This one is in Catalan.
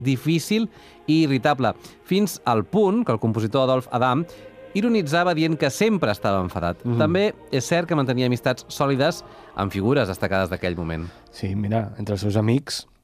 difícil i irritable, fins al punt que el compositor Adolf Adam ironitzava dient que sempre estava enfadat. També és cert que mantenia amistats sòlides amb figures destacades d'aquell moment. Sí, mira, entre els seus amics